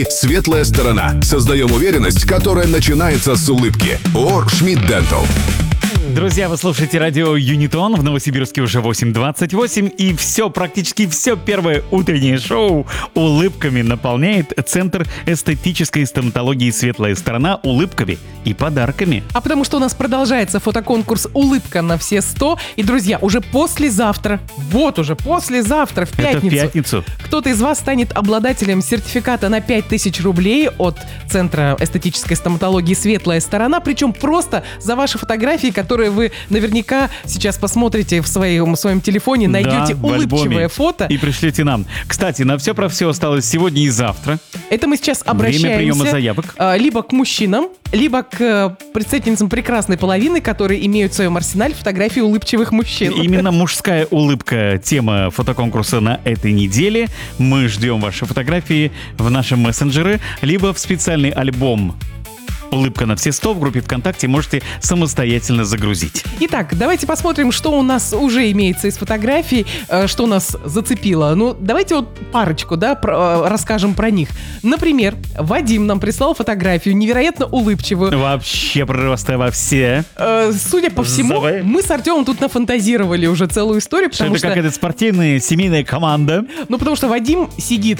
Светлая сторона. Создаем уверенность, которая начинается с улыбки. ООО «Шмидт Дентал». Друзья, вы слушаете радио Юнитон. В Новосибирске уже 8:28. И практически все первое утреннее шоу улыбками наполняет Центр эстетической стоматологии «Светлая сторона» улыбками и подарками. А потому что у нас продолжается фотоконкурс «Улыбка на все 100». И, друзья, уже послезавтра, в пятницу. Это в пятницу. Кто-то из вас станет обладателем сертификата на 5000 рублей от Центра эстетической стоматологии «Светлая сторона». Причем просто за ваши фотографии, которые вы наверняка сейчас посмотрите в своем телефоне, найдете улыбчивое фото. И пришлите нам. Кстати, на все про все осталось сегодня и завтра. Это мы сейчас обращаемся Время приема заявок. Либо к мужчинам, либо к представительницам прекрасной половины, которые имеют в своем арсенале фотографии улыбчивых мужчин. Именно мужская улыбка — тема фотоконкурса на этой неделе. Мы ждем ваши фотографии в наши мессенджеры, либо в специальный альбом «Улыбка на все 100» в группе ВКонтакте можете самостоятельно загрузить. Итак, давайте посмотрим, что у нас уже имеется из фотографий, что нас зацепило. Ну, давайте вот парочку, расскажем про них. Например, Вадим нам прислал фотографию невероятно улыбчивую. Вообще просто во все. Судя по всему, мы с Артемом тут нафантазировали уже целую историю, потому что... Это какая-то спортивная семейная команда. Ну, потому что Вадим сидит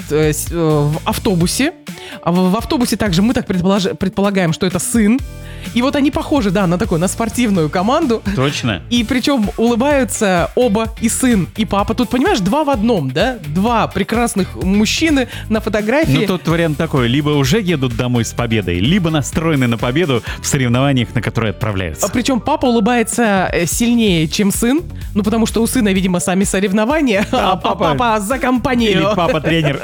в автобусе. В автобусе также мы так предполагаем, что это сын. И вот они похожи, на спортивную команду. Точно. И причем улыбаются оба, и сын, и папа. Тут, понимаешь, два в одном, да? Два прекрасных мужчины на фотографии. Ну, тут вариант такой. Либо уже едут домой с победой, либо настроены на победу в соревнованиях, на которые отправляются. Причем папа улыбается сильнее, чем сын. Ну, потому что у сына, видимо, сами соревнования, а папа за компанию. Или папа-тренер.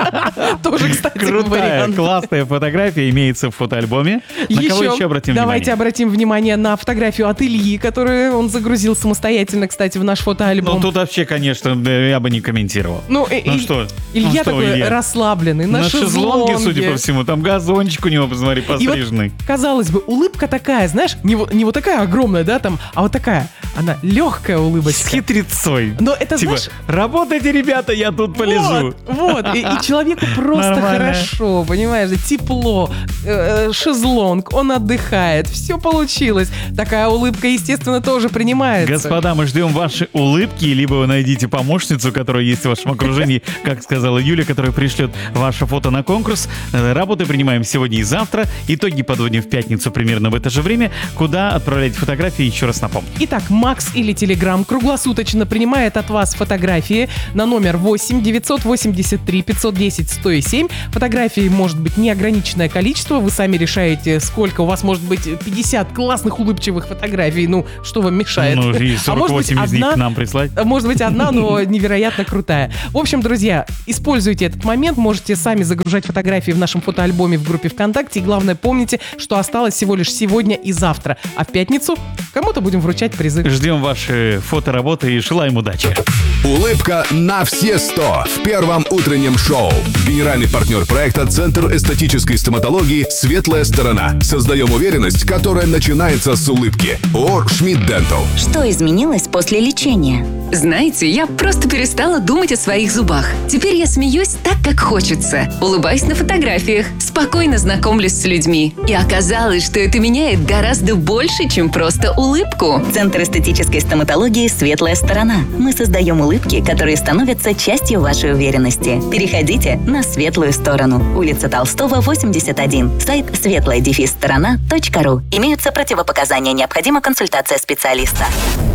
Тоже, кстати, крутая, вариант. классная фотография имеется в фотоальбоме. На кого еще обратим внимание? Давайте обратим внимание на фотографию от Ильи, которую он загрузил самостоятельно, кстати, в наш фотоальбом. Ну, тут вообще, конечно, я бы не комментировал. Что? Илья такой расслабленный, на шезлонге. Судя по всему. Там газончик у него, посмотри, постриженный. Вот, казалось бы, улыбка такая, знаешь, не вот такая огромная, а вот такая. Она легкая улыбочка. С хитрецой. Но это, знаешь... Работайте, ребята, я тут полежу. Вот. И человеку просто хорошо, понимаешь, тепло, шезлонг, он отдыхает, все получилось. Такая улыбка, естественно, тоже принимается. Господа, мы ждем ваши улыбки, либо вы найдите помощницу, которая есть в вашем окружении, как сказала Юля, которая пришлет ваше фото на конкурс. Работы принимаем сегодня и завтра. Итоги подводим в пятницу примерно в это же время. Куда отправлять фотографии, еще раз напомню. Итак, Макс или Telegram круглосуточно принимает от вас фотографии на номер 8 983 510 107. Фотографий может быть неограниченное количество. Вы сами решаете, сколько. У вас может быть 50 классных улыбчивых фотографий. Ну, что вам мешает? Ну, и 48 из них к нам прислать. Может быть, одна, но невероятно крутая. В общем, друзья, используйте этот момент. Можете сами загружать фотографии в нашем фотоальбоме в группе ВКонтакте. И главное, помните, что осталось всего лишь сегодня и завтра. А в пятницу кому-то будем вручать призы. Ждем ваши фотоработы и желаем удачи. Улыбка на все 100 в первом утреннем шоу. Генеральный партнер проекта Центр эстетической стоматологии «Светлая сторона». Создаем уверенность, которая начинается с улыбки. ООО «Шмидт Дентал». Что изменилось после лечения? Знаете, я просто перестала думать о своих зубах. Теперь я смеюсь так, как хочется. Улыбаюсь на фотографиях, спокойно знакомлюсь с людьми. И оказалось, что это меняет гораздо больше, чем просто улыбку. Центр эстетической стоматологии «Светлая сторона». Мы создаем улыбки, которые становятся частью вашей уверенности. Переходите на светлую сторону. Улица Толстого, 81. Сайт светлая-сторона.ру. Имеются противопоказания. Необходима консультация специалиста.